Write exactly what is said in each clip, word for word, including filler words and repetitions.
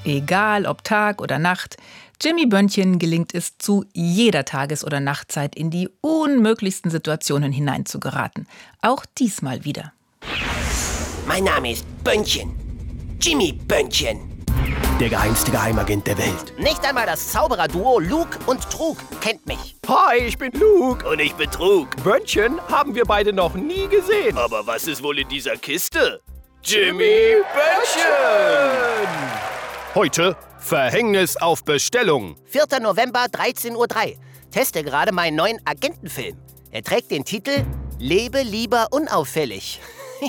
Egal ob Tag oder Nacht, Jimmy Bönnchen gelingt es zu jeder Tages- oder Nachtzeit in die unmöglichsten Situationen hineinzugeraten. Auch diesmal wieder. Mein Name ist Bönnchen. Jimmy Bönnchen. Der geheimste Geheimagent der Welt. Nicht einmal das Zaubererduo Luke und Trug kennt mich. Hi, ich bin Luke. Und ich bin Trug. Bönnchen haben wir beide noch nie gesehen. Aber was ist wohl in dieser Kiste? Jimmy Bönnchen! Heute Verhängnis auf Bestellung. vierter November, dreizehn Uhr drei. Teste gerade meinen neuen Agentenfilm. Er trägt den Titel Lebe lieber unauffällig.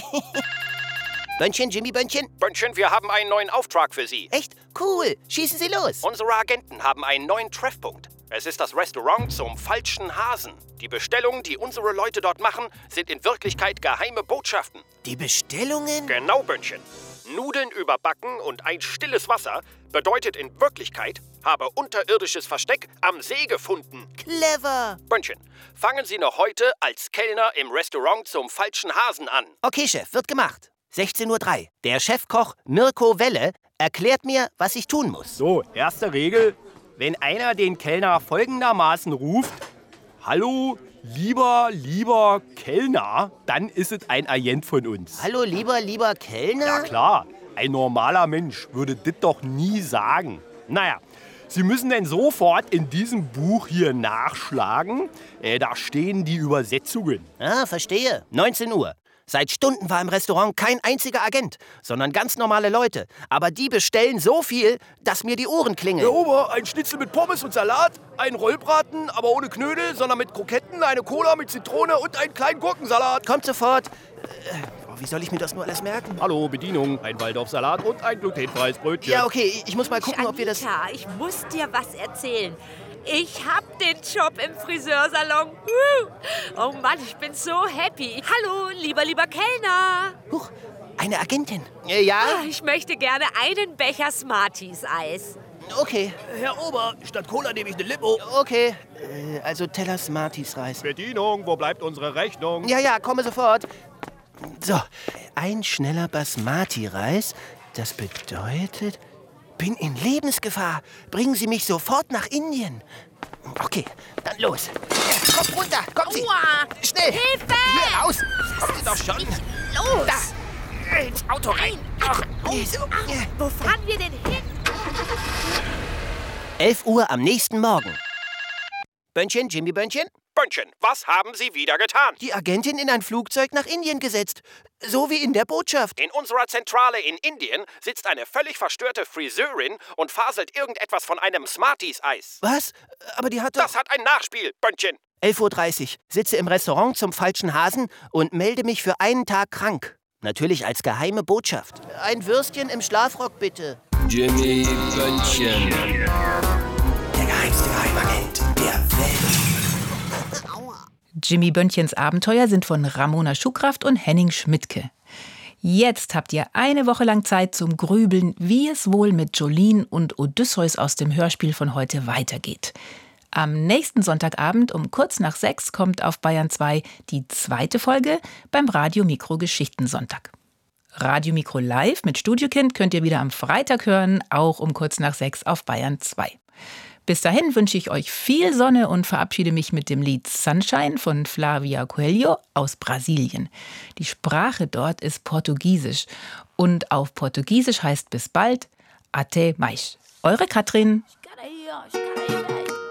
Bönnchen, Jimmy Bönnchen? Bönnchen, wir haben einen neuen Auftrag für Sie. Echt? Cool. Schießen Sie los. Unsere Agenten haben einen neuen Treffpunkt. Es ist das Restaurant zum falschen Hasen. Die Bestellungen, die unsere Leute dort machen, sind in Wirklichkeit geheime Botschaften. Die Bestellungen? Genau, Bönnchen. Nudeln überbacken und ein stilles Wasser bedeutet in Wirklichkeit, habe unterirdisches Versteck am See gefunden. Clever. Bönnchen, fangen Sie noch heute als Kellner im Restaurant zum falschen Hasen an. Okay, Chef, wird gemacht. sechzehn Uhr drei. Der Chefkoch Mirko Welle erklärt mir, was ich tun muss. So, erste Regel. Wenn einer den Kellner folgendermaßen ruft: Hallo, lieber, lieber Kellner, dann ist es ein Agent von uns. Hallo, lieber, lieber Kellner? Ja klar, ein normaler Mensch würde das doch nie sagen. Naja, Sie müssen denn sofort in diesem Buch hier nachschlagen. Äh, da stehen die Übersetzungen. Ah, verstehe. neunzehn Uhr. Seit Stunden war im Restaurant kein einziger Agent, sondern ganz normale Leute. Aber die bestellen so viel, dass mir die Ohren klingeln. Herr Ober, ein Schnitzel mit Pommes und Salat, ein Rollbraten, aber ohne Knödel, sondern mit Kroketten, eine Cola mit Zitrone und einen kleinen Gurkensalat. Kommt sofort. Äh, wie soll ich mir das nur alles merken? Hallo, Bedienung. Ein Waldorfsalat und ein glutenfreies Brötchen. Ja, okay, ich muss mal gucken, Anita, ob wir das... ich muss dir was erzählen. Ich hab den Job im Friseursalon. Oh Mann, ich bin so happy. Hallo, lieber, lieber Kellner. Huch, eine Agentin. Äh, ja? Ich möchte gerne einen Becher Smarties-Eis. Okay. Herr Ober, statt Cola nehme ich eine Limo. Okay. Äh, also Teller Smarties Reis. Bedienung, wo bleibt unsere Rechnung? Ja, ja, komme sofort. So, ein schneller Basmati-Reis. Das bedeutet... Bin in Lebensgefahr. Bringen Sie mich sofort nach Indien. Okay, dann los. Ja, kommt runter, kommen Sie. Aua. Schnell. Hilfe! Hier raus. Kommt Sie doch schon. Los! Da. Ins Auto rein. Ach, so. Wo fahren wir denn hin? elf Uhr am nächsten Morgen. Bönnchen, Jimmy Bönnchen? Bönnchen, was haben Sie wieder getan? Die Agentin in ein Flugzeug nach Indien gesetzt. So wie in der Botschaft. In unserer Zentrale in Indien sitzt eine völlig verstörte Friseurin und faselt irgendetwas von einem Smarties-Eis. Was? Aber die hat doch... Das hat ein Nachspiel, Bönnchen. elf Uhr dreißig. Sitze im Restaurant zum falschen Hasen und melde mich für einen Tag krank. Natürlich als geheime Botschaft. Ein Würstchen im Schlafrock, bitte. Jimmy Bönnchen. Der geheimste Geheimagent der Welt. Jimmy Bönnchens Abenteuer sind von Ramona Schukraft und Henning Schmidtke. Jetzt habt ihr eine Woche lang Zeit zum Grübeln, wie es wohl mit Jolene und Odysseus aus dem Hörspiel von heute weitergeht. Am nächsten Sonntagabend um kurz nach sechs kommt auf Bayern zwei die zweite Folge beim Radio Mikro Geschichtensonntag. Radio Mikro Live mit Studiokind könnt ihr wieder am Freitag hören, auch um kurz nach sechs auf Bayern zwei. Bis dahin wünsche ich euch viel Sonne und verabschiede mich mit dem Lied Sunshine von Flavia Coelho aus Brasilien. Die Sprache dort ist Portugiesisch und auf Portugiesisch heißt bis bald Até mais. Eure Katrin.